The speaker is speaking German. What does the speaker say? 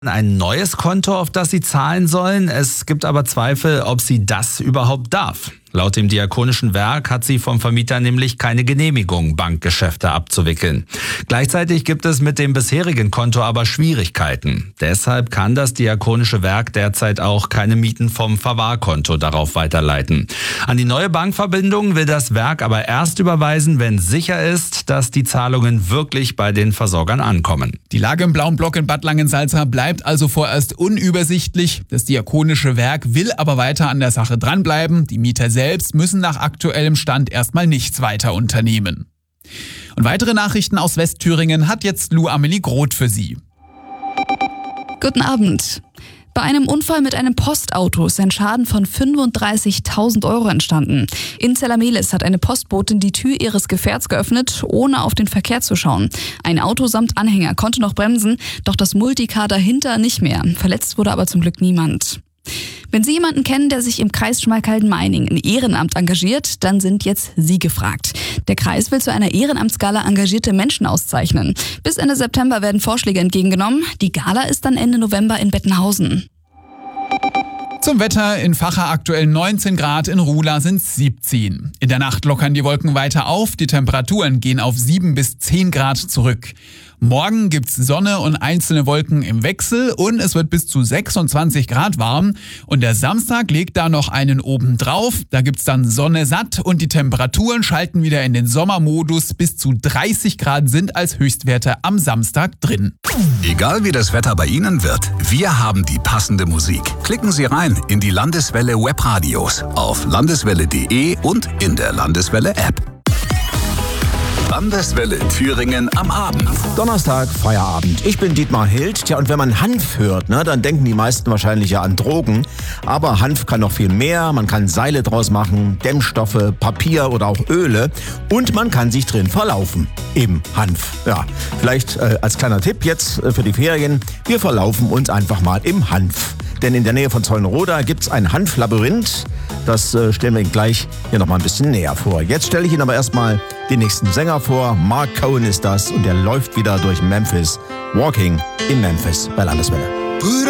ein neues Konto, auf das sie zahlen sollen. Es gibt aber Zweifel, ob sie das überhaupt darf. Laut dem Diakonischen Werk hat sie vom Vermieter nämlich keine Genehmigung, Bankgeschäfte abzuwickeln. Gleichzeitig gibt es mit dem bisherigen Konto aber Schwierigkeiten. Deshalb kann das Diakonische Werk derzeit auch keine Mieten vom Verwahrkonto darauf weiterleiten. An die neue Bankverbindung will das Werk aber erst überweisen, wenn sicher ist, dass die Zahlungen wirklich bei den Versorgern ankommen. Die Lage im blauen Block in Bad Langensalza bleibt also vorerst unübersichtlich. Das Diakonische Werk will aber weiter an der Sache dranbleiben. Die Mieter selbst müssen nach aktuellem Stand erstmal nichts weiter unternehmen. Und weitere Nachrichten aus Westthüringen hat jetzt Lou Amelie Groth für Sie. Guten Abend. Bei einem Unfall mit einem Postauto ist ein Schaden von 35.000 Euro entstanden. In Zellamelis hat eine Postbotin die Tür ihres Gefährts geöffnet, ohne auf den Verkehr zu schauen. Ein Auto samt Anhänger konnte noch bremsen, doch das Multicar dahinter nicht mehr. Verletzt wurde aber zum Glück niemand. Wenn Sie jemanden kennen, der sich im Kreis Schmalkalden-Meiningen in Ehrenamt engagiert, dann sind jetzt Sie gefragt. Der Kreis will zu einer Ehrenamtsgala engagierte Menschen auszeichnen. Bis Ende September werden Vorschläge entgegengenommen. Die Gala ist dann Ende November in Bettenhausen. Zum Wetter: in Vacha aktuell 19 Grad, in Rula sind 17. In der Nacht lockern die Wolken weiter auf, die Temperaturen gehen auf 7 bis 10 Grad zurück. Morgen gibt's Sonne und einzelne Wolken im Wechsel und es wird bis zu 26 Grad warm. Und der Samstag legt da noch einen oben drauf. Da gibt's dann Sonne satt und die Temperaturen schalten wieder in den Sommermodus. Bis zu 30 Grad sind als Höchstwerte am Samstag drin. Egal wie das Wetter bei Ihnen wird, wir haben die passende Musik. Klicken Sie rein in die Landeswelle Webradios auf landeswelle.de und in der Landeswelle App. Landeswelle Thüringen am Abend. Donnerstag, Feierabend. Ich bin Dietmar Hild. Tja, und wenn man Hanf hört, dann denken die meisten wahrscheinlich ja an Drogen. Aber Hanf kann noch viel mehr. Man kann Seile draus machen, Dämmstoffe, Papier oder auch Öle. Und man kann sich drin verlaufen. Im Hanf. Ja, vielleicht als kleiner Tipp jetzt für die Ferien. Wir verlaufen uns einfach mal im Hanf. Denn in der Nähe von Zollenroda gibt's ein Hanflabyrinth. Das stellen wir Ihnen gleich hier noch mal ein bisschen näher vor. Jetzt stelle ich Ihnen aber erstmal den nächsten Sänger vor. Mark Cohen ist das und der läuft wieder durch Memphis. Walking in Memphis bei Landeswelle.